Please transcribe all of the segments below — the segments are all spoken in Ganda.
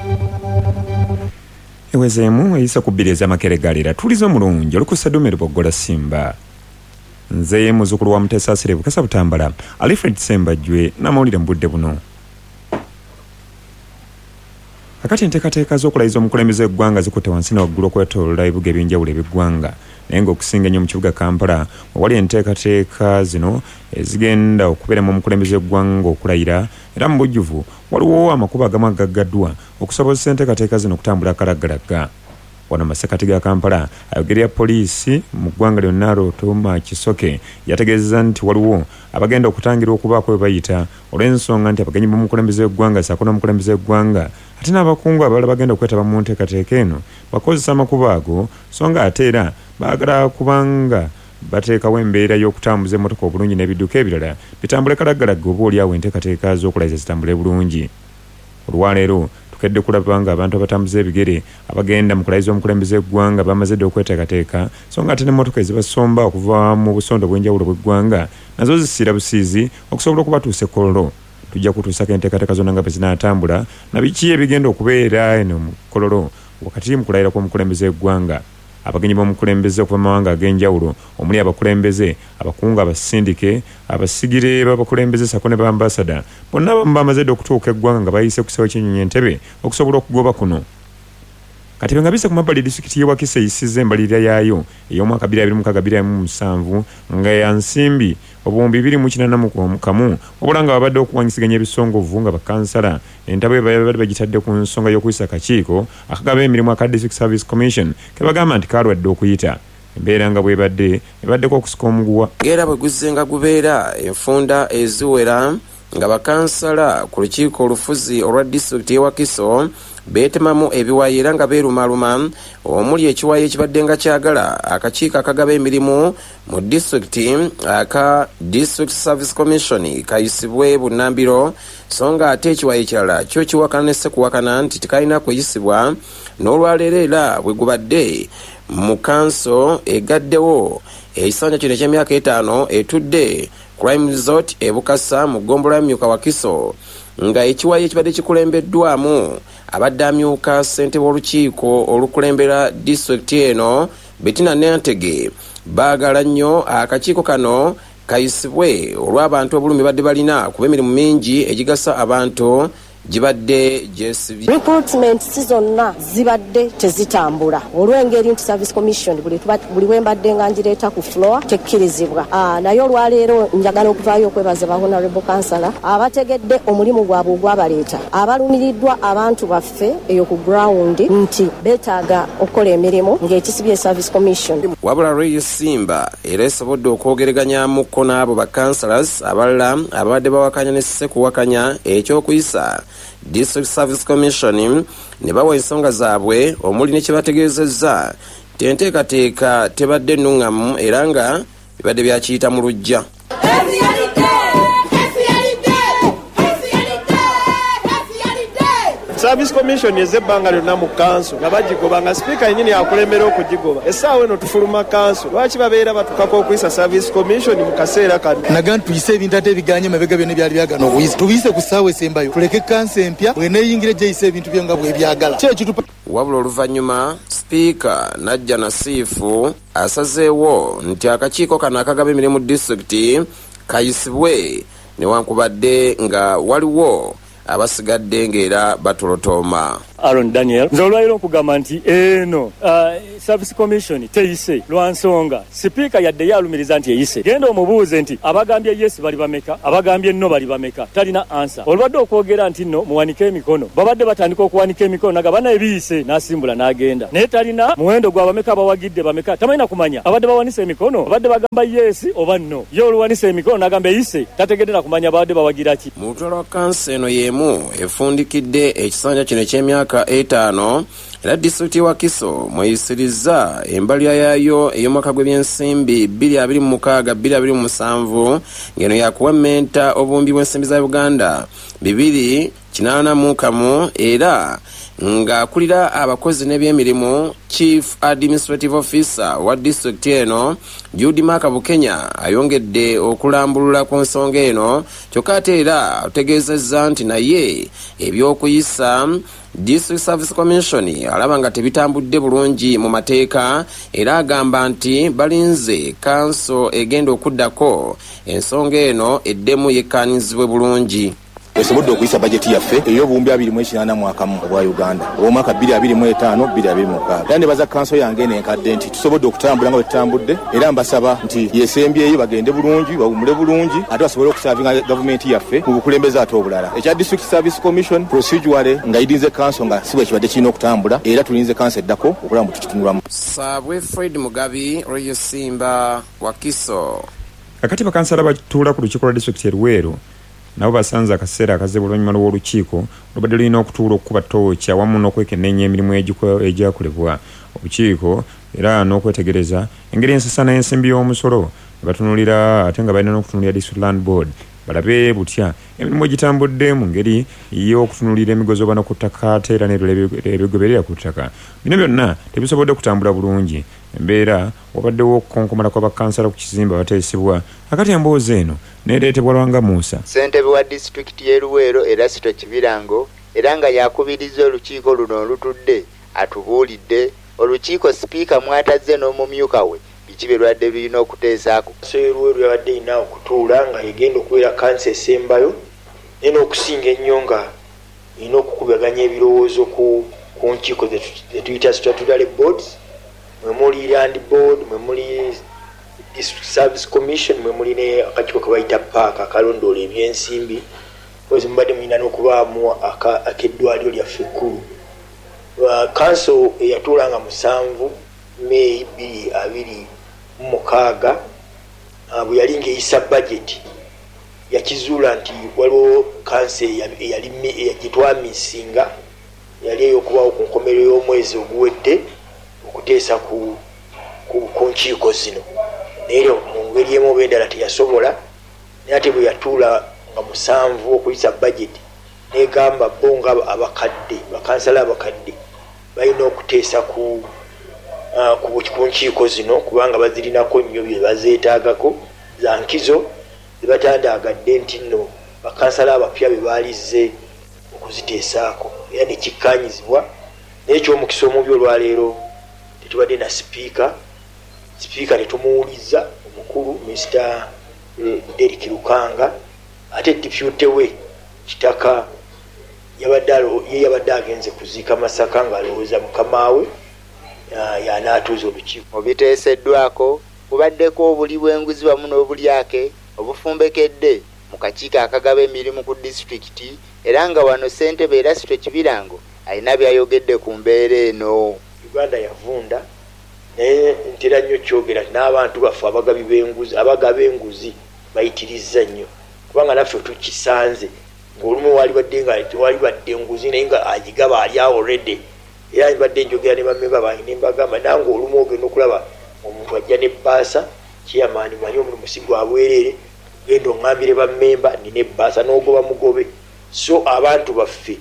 Ewezeemu eyisa ku bbiri ez'amakeregalira tuliza omulungi olukusadumere bwoggola Simba. Nze muzzukulu wa Muteesa Asire Bukasa Butambala, Alfred Sembajjwe n'amawulire mu budde buno. Akati enteekateeka z'okulayiza omukulembeze w'eggwanga zikutte wansi na waggulu okwetooloola ebibuga eby'enjawulo eby'eggwanga naye ng'okusinga ennyo mu kibuga Kampala wali enteekateeka zino ezigenda okubeeramu omukulembeze w'eggwanga okulayira era mu bujjuvu waliwo amakubo agamu agaggaddwa okusobozesa enteekateeka zino okutambula akalaggalaga. Wano masekati ga Kampala ayogerera poliisi mu ggwanga lyonna Rotoma Kisoke yategeezeza nti waliwo abagenda okutangira okubaako we bayita olw'ensonga nti abagenyi b'omukulembeze w'eggwanga ssaako n'omukulembeze w'eggwanga ate n'abakungu abalala bagenda okwetaba mu nteekateeka eno bakozesa amakubo ago so nga ate era baagala kubanga bateekawo embeera y'okutambuza emmotoka obulungi n'ebidduka ebirala bitambule kalaggalaga oba oliawo enteekateeka z'okulayiza zitambule bulungi. Olwaleero tukedde kulaba nga abantu abatambuza ebigere abagenda mu kulayiza omukulembeze w'eggwanga bamaze dde okweteekateeka so nga ate n'emmotoka ezibasomba okuva mu busondo bw'enjawulo bw'eggwanga nazo zisiira busiizi okusobola okubatuusa ekkololo. Tujja kutuusako enteekateeka zonna nga bwe zinaatambula na biki ebigenda okubeera eno mu kkololo wakati mu kulayira kw'omukulembeze w'eggwanga. Abagenyi b'omukulembeze okuva mu mawanga ag'enjawulo omuli abakulembeze, abakungu, abasindike, abasigire b'abakulembeze ssaako ne b'ambasada bonna abamu bamaze dde okutuuka eggwanga nga bayise ku kisawo ky'Ennyonyi Entebbe okusobola okugoba kuno. Kati nga bise ku mabbali disitulikiti y'e Wakiso eyisizza embalirira yaayo ey'omwaka 2026-2027 nga ya nsimbi obuwumbi 241 wabula nga babadde okuwanyisiganya ebisongovu nga bakansala entabo babadde bagitadde ku nsonga y'okuyisa akakiiko akagaba emirimu aka District Service Commission ke bagamba nti kalwadde okuyita. Embeera nga bwebadde ebaddeko okusika omuguwa ngera bwe guzzenga gubeera enfunda eziwera nga bakansala ku lukiiko olufuzi olwa disitulikiti y'e Wakiso beetemamu ebiwayi era nga beerumaluma omuli ekiwayi ekibadde nga kyagala akakiiko akagaba emirimu mu disitulikiti aka District Service Commission kayisibwe bunnambiro so nga ate ekiwayi ekirala kyo kiwakana ne ssekuwakana nti tekalina kuyisibwa n'olwaleero era bwe gubadde mu kanso egaddewo ekisanja kino eky'emyaka 5 etudde Crime Resort e Bukasa mu ggombolola y'Amyuka Wakiso nga ekiwayi ekibadde kikulembeddwamu abadde amyuka ssentebe w'olukiiko olukulembera disitulikiti eno Bettina Nantege baagala nnyo akakiiko kano kayisibwe olw'abantu obulumi badde balina kuba emirimu mingi egigasa abantu gibadde jesibye. Recruitment zonna zibadde tezitambula olw'engeri nti Service Commission buli wembadde nga ngireeta ku floor tekkirizibwa. Naye olwaleero njagala okuvaayo okwebaza ba Honorable Councillor abategedde omulimu gwabwe ogwabaleeta abalumiriddwa abantu baffe eyo ku ground nti beetaaga okukola emirimu ng'ekisibye Service Commission. Wabula Ray Simba era esobodde okwogereganyamuko n'abo ba councillors abalala abadde bawakanya ne ssekuwakanya eky'okuyisa District Service Commission ne bawa ensonga zaabwe omuli ne kyebategeezezza enteekateeka tebadde nnungamu era nga bibadde byakiyita mu lujja. Service Commission ezebbanga lyonna mu kanso nga bagigoba nga sipiika yennyini akulembera okugigoba. Essaawa eno tufuluma kanso lwaki babeera batukako okuyisa Service Commission mu kaseera kano. Naga tuyise ebintu ate ebiganye emabega byonna byali byagana okuyisa tubiyise ku ssaawa esembayo tuleke kanso empya bweneeyingira gyeyise ebintu byo nga bwebyagala kyekitupa. Wabula oluvannyuma sipiika Najja Nasiifu asazeewo nti akakiiko kano akagaba emirimu disitulikiti kayisibwe newankubadde nga waliwo abasigadde ng'era batolotooma. Aaron Daniel nze olwaliro okugamba nti eno Service Commission teyise lwa nsonga sipiika yadde yalumiriza nti eyise genda omubuuze nti abagambye yes bali bameka abagambye no bali bameka talina ansa. Olwadde okwogera nti no muwanike emikono babadde batandika okuwanika emikono naga bana ebiyise n'asimbula n'agenda naye talina muwendo gwa bameka abawagidde bameka tamalina kumanya abadde bawanise emikono abadde bagamba yes oba no ye oluwanise emikono n'agamba eyise tategedera kumanya babadde bawagira ki. Mu lutalo lwa kanso eno y'emu efundikidde ekisanja kino eky'emyaka 5 era disitulikiti y'e Wakiso mweyisirizza embalirira yaayo ey'omwaka gw'ebyensimbi 2026-2027 ng'eno yakuwemmenta obuwumbi bw'ensimbi za Uganda 281 era nga akulira abakozi n'ebyemirimu Chief Administrative Officer wa district eno Judy Makabukenya ayongedde okulambulula ku nsonga eno kyokka ate era ategeezezza nti naye ebyokuyisa District Service Commission alaba nga tebitambudde bulungi mu mateeka era agamba nti balinze kanso egenda okuddako ensonga eno eddemu yekkaanyizibwe bulungi. Esobodde okuyisa bajeti yaffe ey'obuwumbi 28 mwaka mu bwa Uganda omwaka 2025-2026 era ne baza kanso yange n'enkadde nti tusobodde okutambula nga bwe tutambudde era mbasaba nti yesembyeyo bagende bulungi bawumule bulungi ate basobole okusavinga gavumenti yaffe mu bukulembeze ate obulala ekya District Service Commission procedure nga idinze kanso nga si bwe kibadde kirina okutambula era tulinze kanso eddako okulaba mbu tukitunulamu. Saabwe Fred Mugabi, Radio Simba, Wakiso. Kakati bakansala batuula ku lukiiko lwa disitulikiti e Luweero nabo basanze akaseera akazibu oluvannyuma lw'olukiiko lubadde lulina okutuula okukuba ttooki awamu n'okwekenneenya emirimu egyakolebwa obukiiko era n'okwetegereza engeri ensasana y'ensimbi y'omusolo batunuulira ate nga balina n'okutunuulira District Land Board balabe butya emirimu egitambudde mu ngeri y'okutunuulira emigozi oba n'oku ttaka ate era n'ebigoberera ku ttaka. Bino byonna tebisobodde kutambula bulungi. Embeera wabaddewo okukonkomala kw'abakansala ku kizimba bateesebwa akati emboozi eno neereetebwa Lwanga Musa ssentebe wa disitulikiti y'e Luweero Erasito Kibirango era nga yakubiriza olukiiko luno olutudde atubuulidde olukiiko sipiika mwatazze n'omumyuka we biki birwadde birina okuteesaako. Y'e Luweero yabadde erina okutuula nga egenda okubeera kansa esembayo naye n'okusinga ennyo nga erina okukubaganya ebirowoozo ku nkiiko ze tuyita statutory boards mwe muli Land Board, mwe muli District Service Commission, mwe muli ne akakiiko ke bayita paaka akalondoola ebyensimbi pozi mubadde mulina n'okubaamu akeddwaliro lyaffe ekkulu. Kanso eyatuulanga 7 May 2026 bwe yali ng'eyisa budget yakizuula nti waliwo kansa gyetwamisinga yali ey'okubaawo ku nkomerero y'omwezi oguwedde okuteesa ku nkiiko zino naye mu ngeri emu oba endala teyasobola naye ate bwe yatuula nga 7 okuyisa budget negamba bo nga abakadde bakansala abakadde balina okuteesa ku nkiiko zino kubanga bazirinako nnyo bye bazeetaagako za nkizo zebatandaagadde nti nno bakansala abapya be baalizze okuziteesaako era nekikkaanyizibwa n'ekyomukisa omubi olwaleero tetubadde na sipiika netumuwuliza omukulu Mr. Derek Lukanga ate deputy we kitaka yabadde agenze kuziika Masaka ng'alowooza mukamaawe y'anaatuuza olukiiko. Mu biteeseddwako kubaddeko obuli bw'enguzi wamu n'obulyake obufumbekedde mu kakiiko akagaba emirimu ku disitulikiti era nga wano ssentebe Erasito Kibirango alina byayogedde ku mbeera eno. Uganda yavunda naye ntera nnyo kyogera n'abantu baffe abagaba enguzi bayitirizza nnyo kubanga naffe tukisanze ng'olumu walibadde enguzi naye nga agigaba ali already era mbadde njogera ne bammemba bange ne mbagamba nange olumu ogenda okulaba omuntu ajja ne bbaasa chairman manyi omulimu si gwa bwereere genda oŋŋambire bammemba nina ebbaasa n'ogoba mugobe so abantu baffe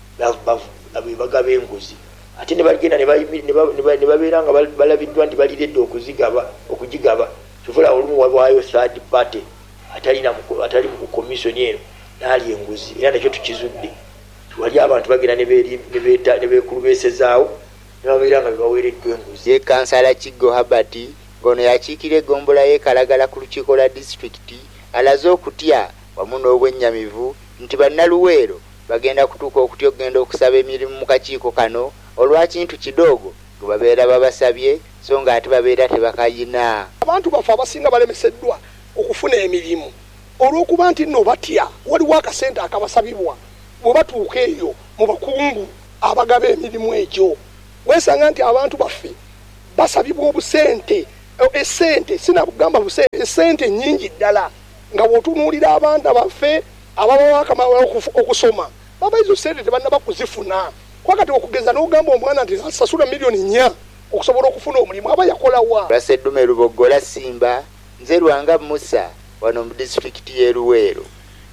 bagaba enguzi ate ne bagenda ne babeera nga balabiddwa nti baliredde okugigaba kivula olumu wabaayo third party atali mu komisioni eno n'ali enguzi era nakyo tukizudde wali abantu bagenda ne beekulubeesezaawo ne babeera nga bebaweereddwa enguzi. Ye kansala Kiggo Herbert ng'ono yakiikira egombola y'ekalagala ku lukiiko lwa disitulikiti alaze okutya wamu n'obwennyamivu nti bannaluweero bagenda kutuuka okutya okugenda okusaba emirimu mu kakiiko kano olwa kintu kidoogo gwe babeera babasabye so nga ate babeera tebakayina. Abantu baffe abasinga balemeseddwa okufuna emirimu olw'okuba nti nno batya waliwo akasente akabasabibwa bwe batuuka eyo mu bakungu abagaba emirimu egyo wesanga nti abantu baffe basabibwa obusente esente sinakugamba busente esente nnyingi ddala nga bw'otunuulira abantu baffe ababawakamala okusoma baba izo sente tebannaba kuzifuna kwakati okugeza n'ogamba omwana nti asasula miliyoni 4 okusobola okufuna omulimu aba yakola wa. Lwaseddume Luboggola Simba nze Lwanga Musa wano mu disitulikiti y'e Luweero.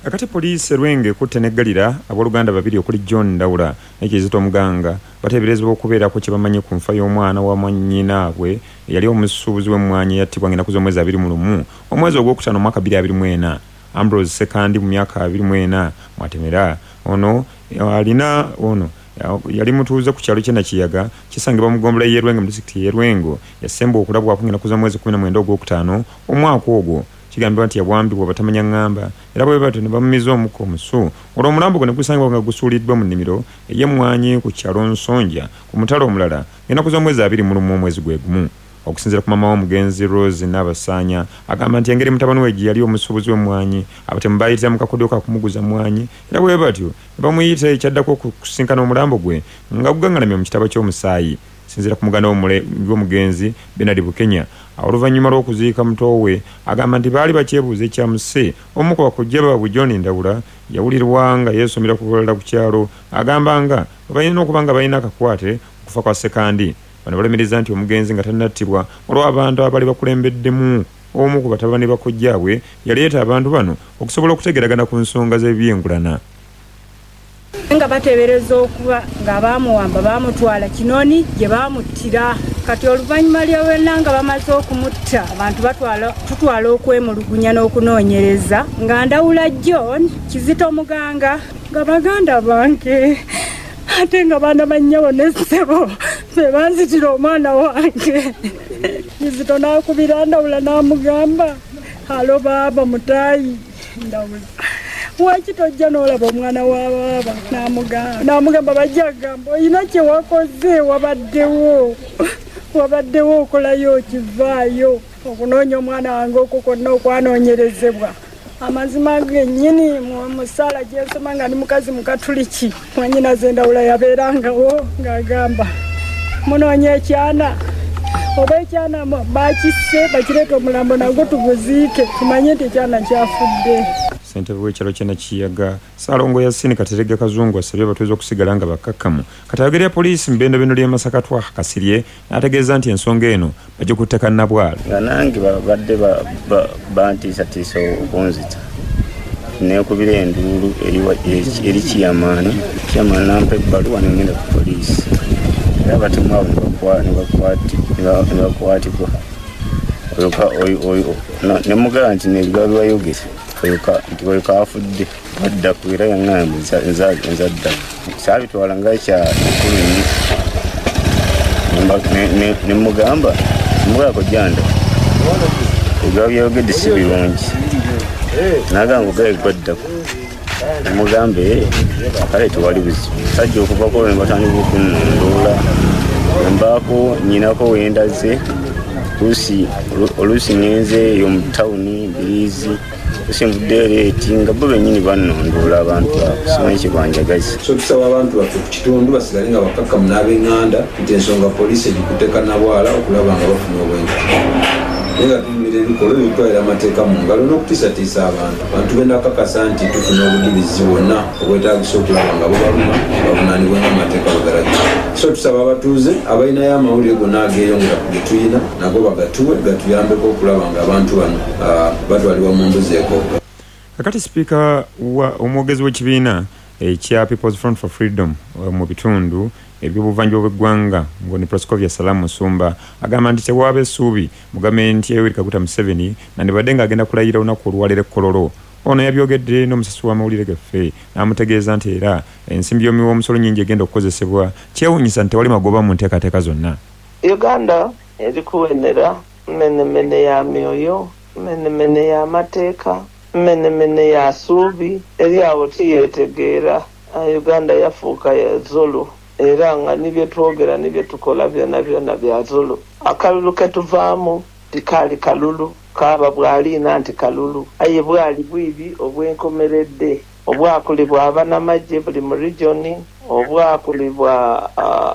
Akati poliisi Rwenge ekutte n'eggalira abooluganda babiri okuli John Ndawula ne Kizito Muganga bateeberezebwa okubeerako kye bamanyi ku nfa y'omwana wa mwannyinaabwe eyali omusuubuzi w'emmwanyi yattibwa ng'ennaku z'omwezi 21 omwezi ogwokutaano omwaka 2024. Ambrose Sekandi mu myaka 24 Mwatemera ono alina ono yali mutuuze ku kyalo ky'e Nakiyaga kisangibwa mu ggombolola y'e Rwenge mu disitulikiti y'e Rwengo yasemba okulabwako ng'ennaku z'omwezi 19 ogwokutaano omwaka ogwo. Kigambibwa nti yabwambibwa batamanya ngamba era bwe batyo ne bamumiza omukka omusu olwo omulambo gwe ne gusangibwa nga gusuuliddwa mu nnimiro ey'emmwanyi ku kyalo Nsonja ku mutalo omulala ng'ennaku z'omwezi 21 omwezi gwe gumu. Okusinziira ku maama w'omugenzi Rose Nabasaanya agamba nti engeri mutabani we gye yali omusuubuzi w'emmwanyi abatemu baayitira mu kakodyo ka kumuguza mmwanyi era bwe batyo ne bamuyita ekyaddako okusinkana omulambo gwe nga gugangalamye mu kitabo ky'omusaayi. Sinzira ku muganda w'omugenzi Bernard Bukenya oluvannyuma lw'okuziika muto we agamba nti baali bakyebuuza ekyamuse omu ku bakojja baabwe John Ndawula yawulirwa nga yeesomera ku bulala ku kyalo agamba nga balina okuba nga balina akakwate okufa kwa Sekandi. Bano balemiriza nti omugenzi nga tannattibwa olw'abantu abali bakulembeddemu omu ku batabani bakojjaabwe yaleeta abantu bano okusobola okutegeragana ku nsonga z'ebyengulana. Nga bateebereza okuba nga baamuwamba baamutwala Kinoni gye baamuttira kati oluvannyuma ly'olwenna nga bamaze okumutta abantu tutwala okwemulugunya n'okunoonyereza nga Ndawula John Kizito Muganga nga baganda bange ate nga baana bannyabo ne ssebo be banzitira omwana wange. Kizito n'akubira Ndawula n'amugamba halo baaba mutaayi Ndawula waki tojja n'olaba omwana wa baaba n'amugamba bajja gamba olina kye wakoze wabaddewo okolayo okivaayo okunoonya omwana wange okwo kwonna okwanoonyerezebwa. Amazima gennyini mu ssaala gyensoma nga ndi mukazi mukatuliki mwannyinaze Ndawula yabeerangawo ng'agamba munoonya ekyana oba ekyana bakisse bakireeta omulambo nagwo tuguziike tumanye nti ekyana kyafudde. Ssentebe w'ekyalo ky'e Nakiyaga Ssaalongo Yasin Katerega Kazungu asabye abatuuze okusigala nga bakkakkamu. Kati ayogerera poliisi mu bbendobendo ly'e Masakatwa Kasirye n'ategeeza nti ensonga eno bagikutte kannabwala. Nga nange babadde bantiisatiisa okunzita neekubira enduulu eri Kiyamaani nampa ebbaluwa ne ngenda ku poliisi era abatemu abo ne bakwatibwa ne mugamba nti nebiba bibayogere nti afudde baddaku era yaŋŋamba nzaddaku saabitwala nga kya ne mugamba janda ebiba byayogedde si birungi nagamba gaye gwaddaku nemugambe kale tewali buzibu sajja okuvako ne batandika okunnunduula embaako nyinako wendaze oluusi ngenze eyo mu tawuni Mbiriizi oluusi eti nga bo bennyini bannonduula abantu simanyi kyebanjagazi. So tusaba abantu baffe ku kitundu basigale nga bakkakkamu n'ab'eŋŋanda nti ensonga poliisi egikutte kannabwala okulaba nga bafuna obwenkanya naye nga tulumira ebikolwa ebitwalira amateeka mu ngalo n'okutiisatiisa abantu benda kakasa nti tufuna obujulizi bwonna obwetaagisa okulaba nga bo baluma bavunaanibwe ng'amateeka bwegalaga. So tusaba abatuuze abalinayo amawulire gonna ageeyongera ku ge tulina nago bagatuwe gatuyambeko okulaba nga abantu bano batwalibwa mu mbuzi ekooka. Kakati sipiika omwogezi w'ekibiina ekya People's Front for Freedom mu bitundu eby'obuvanjuba bw'eggwanga ng'oni Proscovia Salamu Musumba agamba nti tewaba essuubi mu gavumenti ya Yoweri Kaguta Museveni nandibadde ng'agenda kulayira olunaku olwaleero Kololo. Ono yabyogedde n'omusasi w'amawulire gaffe n'amutegeeza nti era ensimbi y'omuwi w'omusolo nnyingi egenda okukozesebwa kyewuunyisa nti tewali magoba mu nteekateeka zonna. Uganda eri kuwenera mmenemene ya myoyo, mmenemene y'amateeka, mmenemene ya ssuubi eri awo tiyeetegeera. Uganda yafuuka ya Zulu era nga nibye twogera nibye tukola byonna bya Zulu. Akalulu ke tuvaamu tikaali kalulu kaaba bwaliina nti kalulu aye bwali bwibi obwenkomeredde obwakulibwa abanamagye buli mu regioni obwakulibwa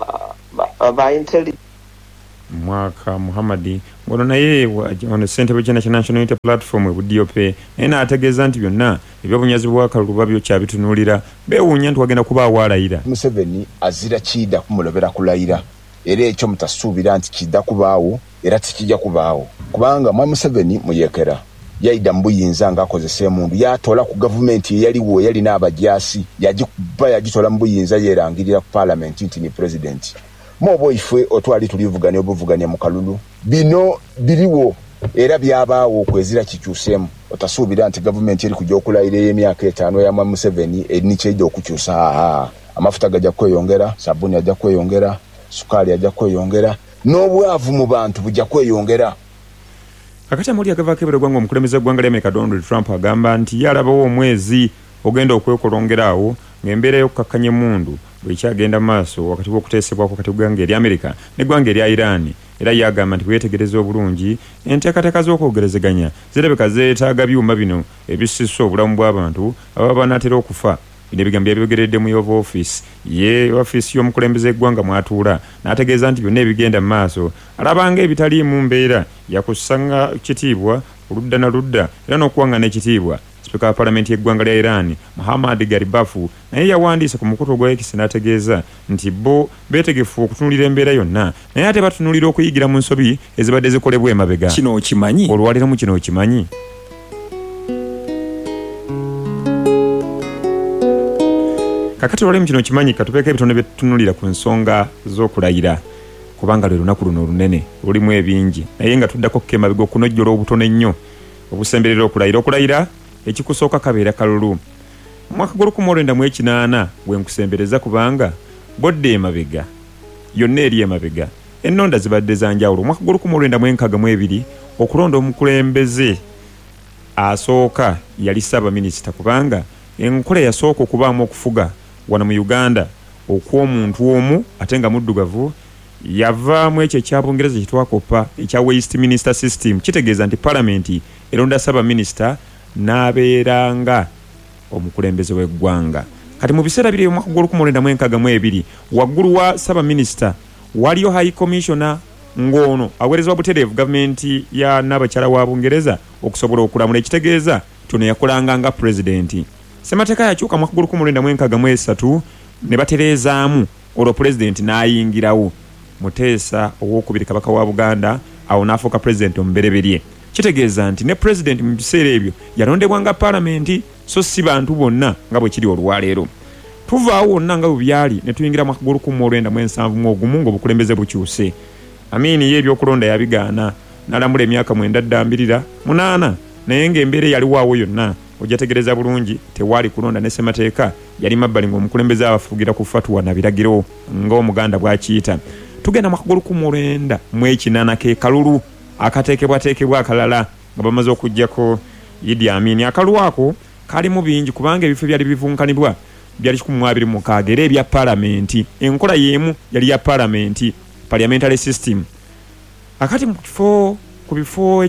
ba intelligence. Mwaka Muhammadi ngono naye ono ssentebe ky'e National Unity Platform ebuddiyop naye n'ategeeza nti byonna ebyobunyazi bw'akalulu babyo kyabitunuulira beewuunya nti wagenda kubaawo alayira. Museveni azira kiida kumulobera kulayira era ekyo mutasuubira nti kidda kubaawo era tikijja kubaawo kubanga mwa Museveni muyekera yaida mbuyinza ng'akozesa emundu yatoola ku gavumenti eyaliwo yalina abajasi yagikuba yagitoola mbuyinza yerangirira ku parliament nti ni president mobo ife otwali tulivuganya obuvuganya mu kalulu bino biriwo era byabaawo okwezira kikyusemu otasuubira nti gavumenti eri kujja okulayira emyaka 5 ya Museveni erina kyejja okukyusa amafuta gajja kweyongera sabuni ajja kweyongera sukali ajja kweyongera n'obwavu mu bantu bujja kweyongera. Akati amuli agava kebere gwango omukulembeze gwanga ly'Amerika Donald Trump agamba nti yalabawo omwezi ogenda okwekolongeraawo ng'embeera y'okukakkanya emmundu bwekyagenda maaso wakati w'okuteesebwako kati gwanga eri Amerika ne gwanga eri Iran era yagamba nti bweyetegereza obulungi enteekateeka z'okwogerezeganya zirabika zeetaaga byuma bino ebisisa obulamu bw'abantu ababa banaatera okufa. Bino ebigambo byabiyogeredde mu Oval Office ye ofiisi y'omukulembeze eggwanga mwatuula n'ategeeza nti byonna ebigenda mu maaso alabanga ebitaliimu mbeera yakussanga kitiibwa oludda na ludda era n'okuwangana ekitiibwa Sipiika wa Paalamenti y'eggwanga lya Iran Muhammad Garibafu naye yawandiise ku mukutu gwa X n'ategeeza nti bo beetegefu okutunulira embeera yonna naye ate batunulira okuyigira mu nsobi ezibadde zikolebwa emabega. Kino okimanyi? Olwaliro mu kino okimanyi? Kakati olwali mu kino okimanyi katupeeko ebitono bye tutunulira ku nsonga z'okulayira kubanga lwe lunaku luno olunene lulimu ebingi naye nga tuddako kukemabega okunojjola obutono ennyo obusemberera okulayira ekikusooka kabeera kalulu. Mwaka gw'1998 bwe nkusembereza kubanga bodde emabega yonna eri emabega ennonda zibadde za njawulo. Mwaka gw'1962 okulonda omukulembeze asooka yali Ssaabaminisita kubanga enkola yasooka okubaamu okufuga wano mu Uganda okw'omuntu omu ate nga muddugavu yavaamu ekyo ekya Bungereza kitwakopa ekya Westminster System kitegeeza nti Paalamenti eronda Ssaabaminisita n'abeeranga omukulembeze w'eggwanga. Kati mu biseera biri omwaka gw'1962 waggulu wa Ssaabaminisita waliyo High Commissioner ng'ono aweerezebwa butereevu gavumenti ya Nnabakyala wa Bungereza okusobola okulamula ekitegeeza tono yakolanga nga pulezidenti. Ssemateeka yakyuka mwaka gw'1963 ne batereezaamu olwo pulezidenti n'ayingirawo Muteesa owookubiri kabaka wa Buganda awo n'afuuka pulezidenti omubereberye. Kitegeeza nti ne pulezidenti mu biseera ebyo yalondebwa nga Paalamenti so si bantu bonna nga bwe kiri olwaleero. Tuvaawo wonna nga bwe byali ne tuyingira mwaka gw'1971 ng'obukulembeze bukyuse. Amini ye ebyokulonda yabigaana n'alamula emyaka 9 naye ng'embeera yaliwaawo yonna ojategereza bulungi tewaali kulonda ne ssemateeka yali mabbali ng'omukulembeze abafugira ku fatwa na biragiro ng'Omuganda bw'akiyita. Tugenda mwaka gw'1980 ke kalulu akateekebwateekebwa akalala nga bamaze okuggyako Idi Amin. Akalulu ako kalimu bingi kubanga ebifo byali bivunkanibwa byali 26 era ebya Paalamenti enkola y'emu yali ya Paalamenti parliamentary system. Akati ku bifo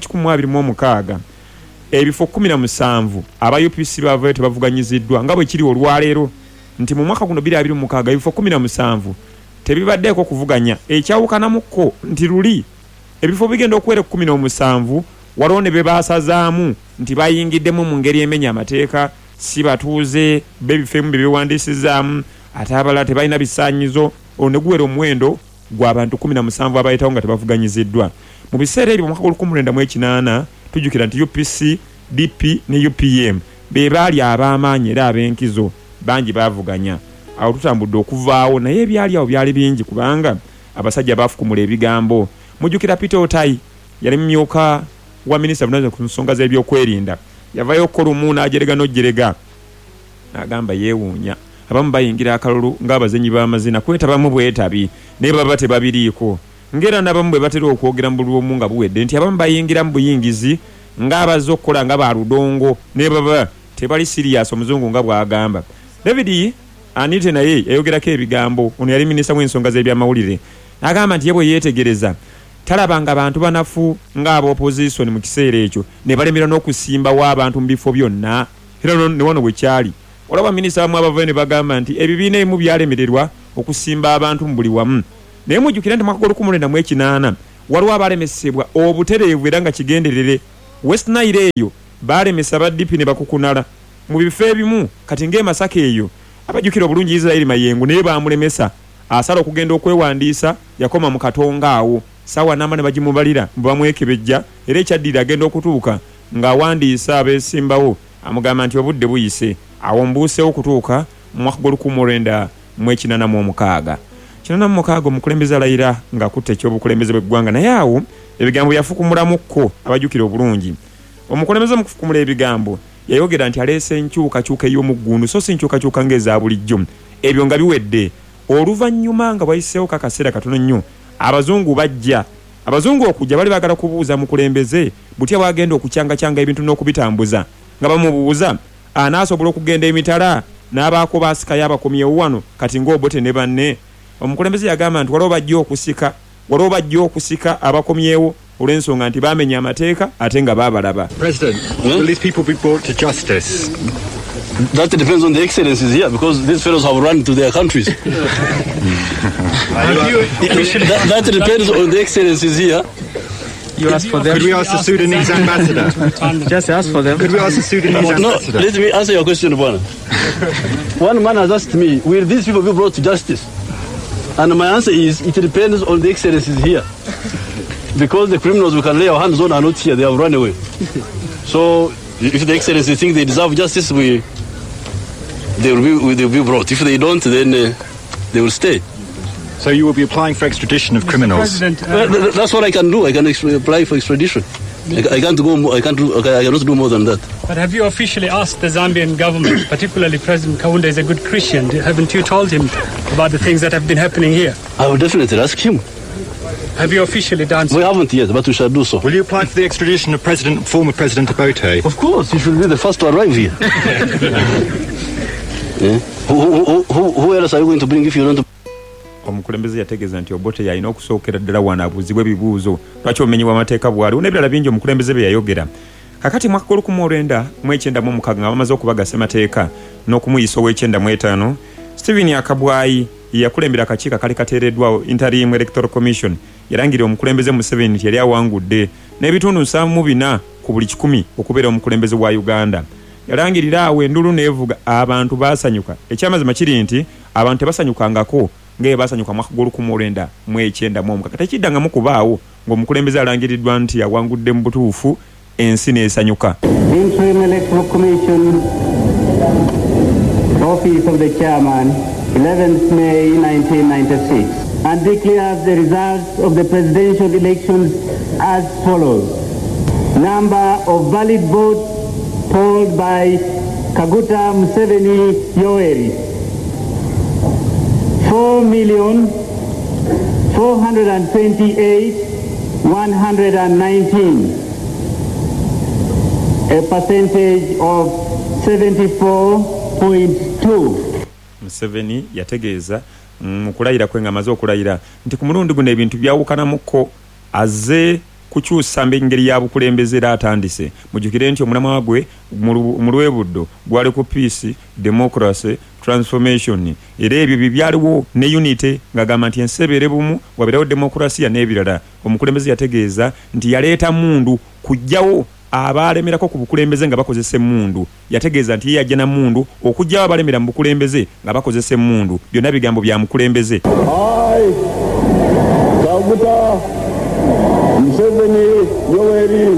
26 ebifo 17 aba UPC bavayo tebavuganyiziddwa nga bwe kiri olwaleero nti mu mwaka guno 2026 ebifo 17 tebibaddeko kuvuganya ekyawukanamuko nti luli ebifo bigenda okuwera 17 waliwo ne be baasazaamu nti bayingiddemu mu ngeri emenya amateeka si batuuze bebifemu bebiwandiisizaamu ate abalala tebalina bisaanyizo ne guwera omuwendo gw'abantu 17 abayitawo nga tebavuganyiziddwa. Mu biseera ebyo mu mwaka gw'1980 tujjukira nti UPC, DP ne UPM be baali ab'amaanyi era ab'enkizo bangi baavuganya. Awo tutambudde okuvaawo naye ebyali awo byali bingi kubanga abasajja baafukumula ebigambo. Mujjukira Peter Otai yali mumyuka wa minisita bunaze ku nsonga z'ebyokwerinda yavayo kolumu n'ajerega n'ojerega n'agamba yeewuunya abamu bayingira akalulu ng'abazenyi b'amazina kwetabamu bwetabi naye baba tebabiriiko ngera n'abamu bwe batera okwogera mu bulwomu nga buwedde nti abamu bayingira mu buyingizi ng'abaze okukola nga baludongo naye baba tebali sirias omuzungu nga bw'agamba. David Anite naye yayogerako ebigambo ono yali minisita w'ensonga z'ebyamawulire n'agamba nti ye bwe yeetegereza talabanga abantu banafu ng'aba opposition mu kiseera ekyo ne balemera n'okusimbawo abantu mu bifo byonna era ne wano bwe kyali olaba minisita bamu abavayo ne bagamba nti ebibiina ebimu byalemererwa okusimba abantu mu buli wamu. Naye mujjukira nti mwaka gw'1980 waliwo abalemesebwa obutereevu era nga kigenderere. West Nile eyo baalemesa baddipi ne bakukunala mu bifo ebimu kati ng'emasaka eyo abajjukira obulungi Israeli Mayengo naye baamulemesa asala okugenda okwewandiisa yakoma mu katonga awo sawa n'ama ne bagimubalira bamwekebejja era ekyaddira agenda okutuuka ng'awandiisa abeesimbawo amugamba nti obudde buyise awo mbuusewo okutuuka mu mwaka gw'olukumulwenda mu 1986 omukulembeze alayira ng'akutte ekyobukulembeze bw'eggwanga naye awo ebigambo yafukumulamuko abajjukira obulungi. Omukulembeze mu kufukumula ebigambo yayogera nti aleese enkyukakyuka ey'omuggundu so si nkyukakyuka ng'eza bulijjo. Ebyo nga biwedde oluvannyuma nga wayiseewo kakaseera katono nnyo abazungu bajja. Abazungu okujja bali baagala kubuuza mukulembeze butya bwagenda okucyangacyanga ebintu n'okubitambuza nga bamubuuza anaasobola okugenda emitala n'abaako baasikayo abakomyewo wano kati ng'obote ne banne. Omukulembeze yagamba nti waliwo bajja okusika abakomyewo olw'ensonga nti baamenya amateeka ate nga baabalaba. President, will these people be brought to justice? That depends on the excellencies here, because these fellows have run to their countries. That depends on the excellencies here. You ask for them. Could we ask the Sudanese ambassador? Just ask for them. Could we ask the Sudanese ambassador? No, let me answer your question, Bwana. One man has asked me, will these people be brought to justice? And my answer is, it depends on the excellencies here. Because the criminals we can lay our hands on are not here, they have run away. So, if the excellencies think they deserve justice, they will be brought. If they don't, then they will stay. So you will be applying for extradition of criminals? That's what I can do. I can apply for extradition. I can't go more, I cannot do more than that. But have you officially asked the Zambian government, particularly President Kaunda is a good Christian, haven't you told him about the things that have been happening here? I will definitely ask him. Have you officially done so? We haven't yet, but we shall do so. Will you apply for the extradition of former President Obote? Of course, he should be the first to arrive here. Yeah. Who else are you going to bring if you don't? Omukulembeze yategeeza nti Obote yalina okusookera ddala wano abuuzibwe ebibuuzo lwaki obumenyi bw'amateeka bwaliwo n'ebirala bingi omukulembeze bye yayogera. Kakati mwaka gw'olukumulwenda nga bamaze okubaga ssemateeka n'okumuyisa ow'Ekyenda Stephen Akabwayi yakulembera akakiiko akali kateereddwawo Interim Electoral Commission yalangira omukulembeze Museveni nti yali awangudde n'ebitundu 74 ku buli 100 okubeera omukulembeze wa Uganda. Yalangirira awo endulu n'evuga abantu baasanyuka. Ekyamazima kiri nti abantu tebasanyukangako ng'e basanyuka mwaka gw'olukumulwenda kati ekiddangamu kubaawo ng'omukulembeze alangiriddwa nti yawangudde mu butuufu ensi n'esanyuka. Interim Electoral Commission, Office of the Chairman, 11th May 1996, and declares the results of the presidential elections as follows. Number of valid votes polled by Kaguta Museveni Yoweri, 4,428,119, a percentage of 74.2. Museveni yategeeza mu kulayira kwe nga amaze okulayira nti ku mulundi guno ebintu byawukanamuko azze kukyusa engeri ya bukulembeze era atandise. Mujjukire nti omulamwa gwe mu lwebuddo gwali ku peace, democracy, transformation era ebyo byaliwo ne unity ng'agamba nti ensebeere bumu wabeerawo demokrasiya n'ebirala. Omukulembeze yategeeza nti yaleeta mundu kujjawo abaalemerako ku bukulembeze nga bakozesa emmundu. Yategeeza nti yajja na mundu okujjawo abalemera mu bukulembeze nga bakozesa emmundu. Byonna bigambo bya mukulembeze. Kaguta Museveni Yoweri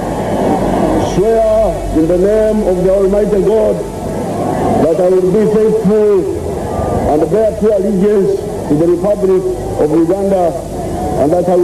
swear in the name of the Almighty God that I will be faithful and bear true allegiance to the Republic of Uganda and that I will